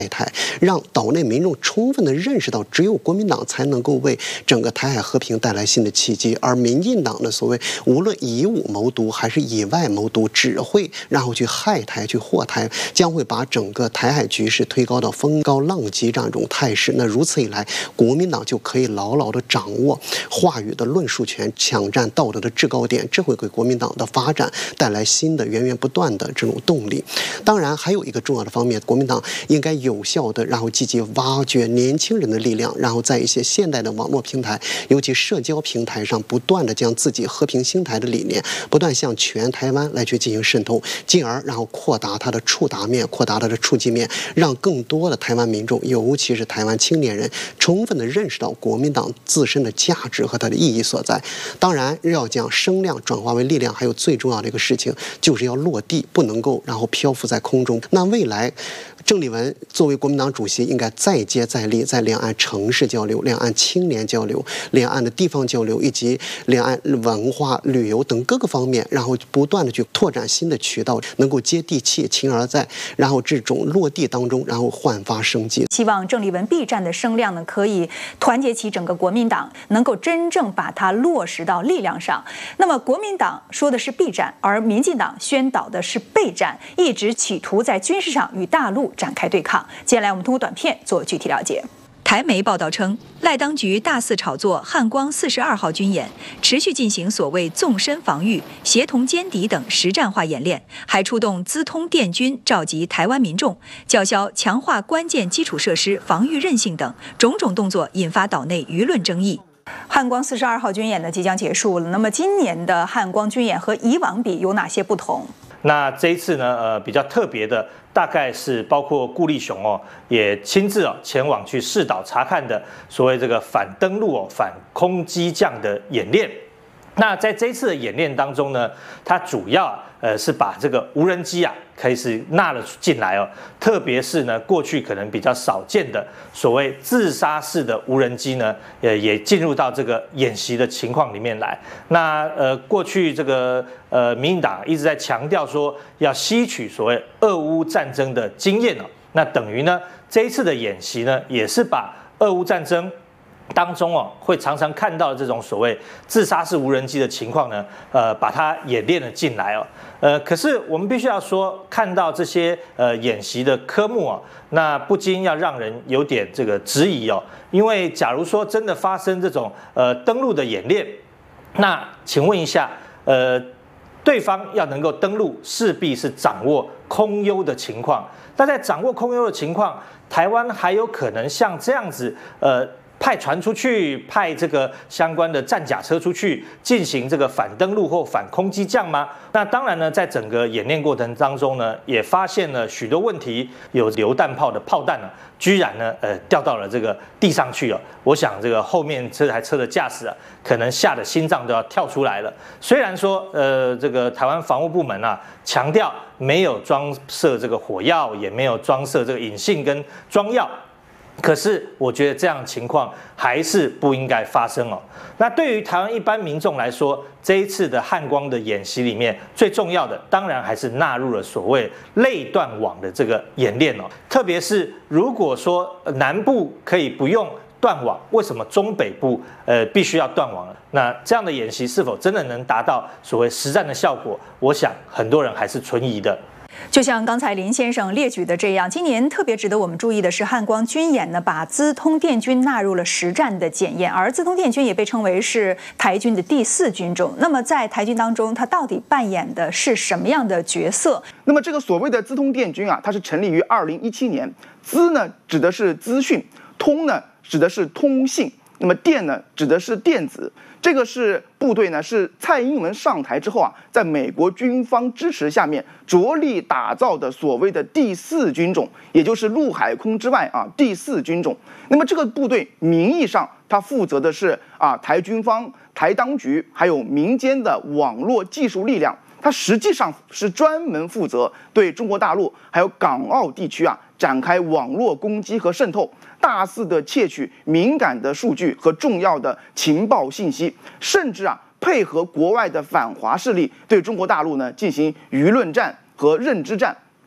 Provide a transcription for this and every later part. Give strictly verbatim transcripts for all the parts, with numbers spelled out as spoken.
台，让岛内民众充分的认识到，只有国民党才能够为整个台海和平带来新的契机，而民进党的所谓无论以武谋独还是以外谋独，只会然后去害台、去祸台，将会把整个台海局势推高到风高浪急这样一种态势。那如此一来，国民党就可以牢牢的掌握话语的论述权，抢占道德的制高点，这会给国民党的发展带来新的源源不断的这种动力。当然，还有一个重要的方面，国民党应该有效的，然后积极挖掘年轻人的力量，然后在一些现代的网络平台，尤其社交平台上，不断的将自己和平兴台的理念，不断向全台湾来去进行渗透，进而然后扩大它的触达面，扩大它的触及面，让更多的台湾民众，尤其是台湾青年人，充分的认识到国民党自身的价值和它的意义所在。当然，要将声量转化为力量，还有最重要的一个事情，就是要落地，不能够然后漂浮在空中。那未来，郑丽文作为国民党主席，应该再接再厉，在两岸城市交流、两岸青年交流、两岸的地方交流以及两岸文化、旅游等各个方面，然后不断的去拓展新的渠道，能够接地气，进而在然后这种落地当中，然后焕发生机。 希望郑丽文避战的声量呢，可以团结起整个国民党，能够真正把它落实到力量上。那么国民党说的是避战，而民进党宣导的是备战，一直企图在军事上与大陆展开对抗。接下来我们通过短片做具体了解。台媒报道称，赖当局大肆炒作汉光四十二号军演，持续进行所谓纵深防御、协同歼敌等实战化演练，还出动资通电军召集台湾民众，叫嚣强化关键基础设施防御韧性等种种动作，引发岛内舆论争议。汉光四十二号军演呢即将结束了，那么今年的汉光军演和以往比有哪些不同？ 那这一次呢，呃，比较特别的，大概是包括顾立雄哦，也亲自哦前往去视岛查看的所谓这个反登陆哦、反空机降的演练。那在这一次的演练当中呢，它主要呃是把这个无人机啊开始纳了进来哦，特别是呢过去可能比较少见的所谓自杀式的无人机呢，呃也进入到这个演习的情况里面来。那呃过去这个呃民进党一直在强调说要吸取所谓俄乌战争的经验哦，那等于呢这一次的演习呢也是把俄乌战争当中哦，会常常看到这种所谓自杀式无人机的情况呢，呃，把它演练了进来哦，呃，可是我们必须要说，看到这些呃演习的科目哦，那不禁要让人有点这个质疑哦，因为假如说真的发生这种呃登陆的演练，那请问一下，呃，对方要能够登陆，势必是掌握空优的情况，那在掌握空优的情况，台湾还有可能像这样子，呃。派船出去，派这个相关的战甲车出去进行这个反登陆或反空机降吗？那当然呢，在整个演练过程当中呢，也发现了许多问题，有榴弹炮的炮弹呢、啊，居然呢，呃，掉到了这个地上去了。我想这个后面这台车的驾驶啊，可能吓得心脏都要跳出来了。虽然说，呃，这个台湾防务部门啊，强调没有装设这个火药，也没有装设这个引信跟装药。可是，我觉得这样的情况还是不应该发生哦。那对于台湾一般民众来说，这一次的汉光的演习里面，最重要的当然还是纳入了所谓类断网的这个演练哦。特别是如果说南部可以不用断网，为什么中北部呃必须要断网了？那这样的演习是否真的能达到所谓实战的效果？我想很多人还是存疑的。 就像刚才林先生列举的这样，今年特别值得我们注意的是，汉光军演呢把资通电军纳入了实战的检验，而资通电军也被称为是台军的第四军种。那么在台军当中，它到底扮演的是什么样的角色？ 那么这个所谓的资通电军啊，它是成立于二零一七年，资呢指的是资讯，通呢指的是通信，那么电呢指的是电子。这个是部队呢，是蔡英文上台之后啊，在美国军方支持下面着力打造的所谓的第四军种，也就是陆海空之外啊第四军种。那么这个部队名义上它负责的是啊台军方、台当局还有民间的网络技术力量，它实际上是专门负责对中国大陆还有港澳地区啊展开网络攻击和渗透，大肆的窃取敏感的数据和重要的情报信息，甚至啊配合国外的反华势力对中国大陆呢进行舆论战和认知战，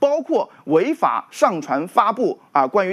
包括违法上传发布啊关于